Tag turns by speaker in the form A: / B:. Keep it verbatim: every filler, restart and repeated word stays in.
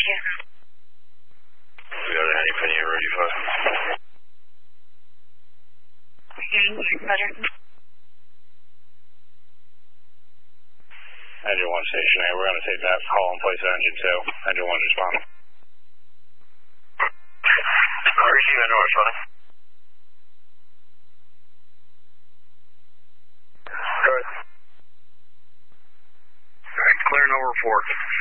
A: you.
B: We got any penny ready for.
A: Roger.
B: Engine one stationary. We're going to take that call and place at engine two. Engine one respond.
C: Receive engine one responding. Good. Alright, clear no report.